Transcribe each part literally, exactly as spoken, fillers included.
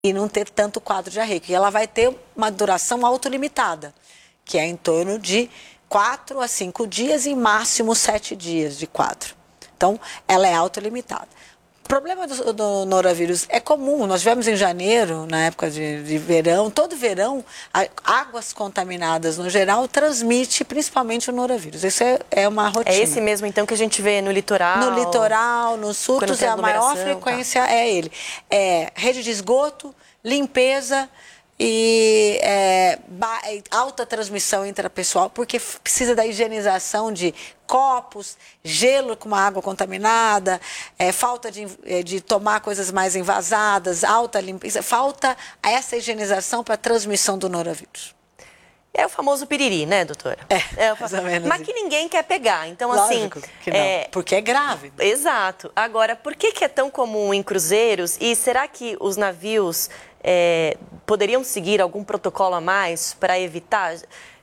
e não ter tanto quadro diarreico. E ela vai ter uma duração autolimitada, que é em torno de quatro a cinco dias e máximo sete dias de quadro. Então, ela é autolimitada. O problema do, do noravírus é comum. Nós tivemos em janeiro, na época de, de verão, todo verão, a, águas contaminadas no geral transmite principalmente o noravírus. Isso é, é uma rotina. É esse mesmo, então, que a gente vê no litoral? No litoral, nos surtos, é a maior frequência, tá. é ele. É rede de esgoto, limpeza e é, alta transmissão intrapessoal, porque precisa da higienização de copos, gelo com uma água contaminada, é, falta de, de tomar coisas mais envasadas, alta limpeza, falta essa higienização para a transmissão do noravírus. É o famoso piriri, né, doutora? É, é o... mais ou menos. Mas que ninguém quer pegar, então Lógico assim... que não, é... porque é grave. Exato. Agora, por que que é tão comum em cruzeiros e será que os navios é, poderiam seguir algum protocolo a mais para evitar,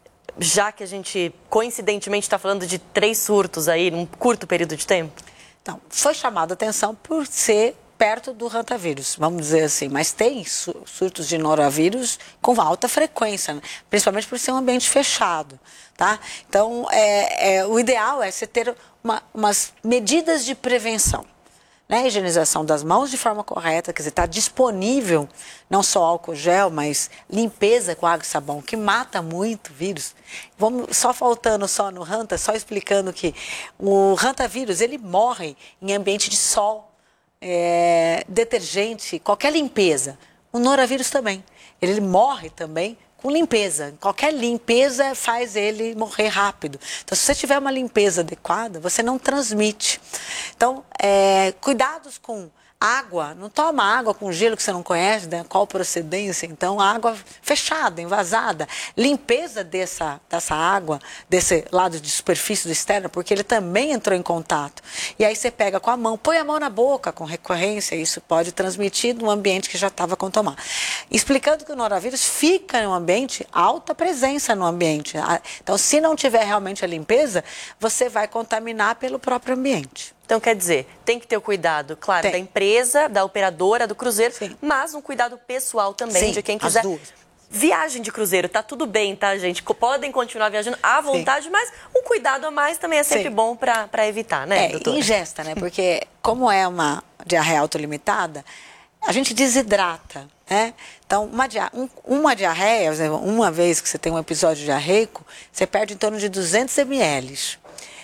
já que a gente coincidentemente está falando de três surtos aí num curto período de tempo? Então, foi chamada a atenção por ser perto do rantavírus, vamos dizer assim, mas tem surtos de noravírus com alta frequência, né? Principalmente por ser um ambiente fechado, tá? Então, é, é, o ideal é você ter uma, umas medidas de prevenção, né? Higienização das mãos de forma correta, quer dizer, está disponível não só álcool gel, mas limpeza com água e sabão, que mata muito vírus. Vamos só faltando só no ranta, só explicando que o rantavírus, ele morre em ambiente de sol, É, detergente, qualquer limpeza. O noravírus também. Ele morre também com limpeza. Qualquer limpeza faz ele morrer rápido. Então, se você tiver uma limpeza adequada, você não transmite. Então, é, cuidados com água. Não toma água com gelo que você não conhece, né? Qual procedência. Então, água fechada, envasada. Limpeza dessa, dessa água, desse lado de superfície do externo, porque ele também entrou em contato. E aí você pega com a mão, põe a mão na boca com recorrência, isso pode transmitir no ambiente que já estava com tomar. Explicando que o noravírus fica no ambiente, alta presença no ambiente. Então, se não tiver realmente a limpeza, você vai contaminar pelo próprio ambiente. Então, quer dizer, tem que ter o cuidado, claro, tem. da empresa, da operadora, do cruzeiro, Sim. mas um cuidado pessoal também Sim, de quem quiser. as duas. Viagem de cruzeiro, tá tudo bem, tá, gente? Podem continuar viajando à vontade, Sim. mas um cuidado a mais também é sempre Sim. bom para evitar, né, é, doutora? Ingesta, né? Porque como é uma diarreia autolimitada, a gente desidrata, né? Então, uma, dia, um, uma diarreia, uma vez que você tem um episódio diarreico, você perde em torno de duzentos mililitros.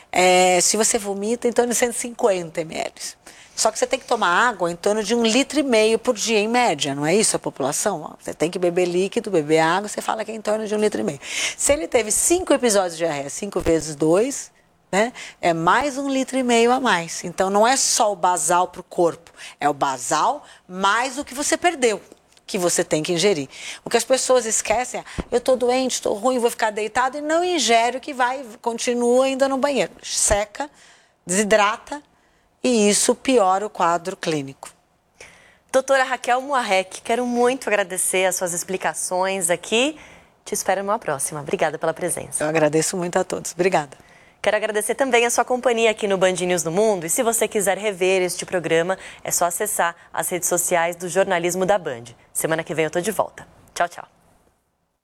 É, se você vomita, em torno de cento e cinquenta mililitros. Só que você tem que tomar água em torno de um litro e meio por dia, em média, não é isso a população? Você tem que beber líquido, beber água, você fala que é em torno de um litro e meio. Se ele teve cinco episódios de diarreia, cinco vezes dois, né, é mais um litro e meio a mais. Então, não é só o basal para o corpo, é o basal mais o que você perdeu, que você tem que ingerir. O que as pessoas esquecem é, eu estou doente, estou ruim, vou ficar deitado, e não ingere o que vai, continua ainda no banheiro. Seca, desidrata, e isso piora o quadro clínico. Doutora Raquel Moarec, quero muito agradecer as suas explicações aqui. Te espero numa próxima. Obrigada pela presença. Eu agradeço muito a todos. Obrigada. Quero agradecer também a sua companhia aqui no Band News no Mundo. E se você quiser rever este programa, é só acessar as redes sociais do jornalismo da Band. Semana que vem eu tô de volta. Tchau, tchau.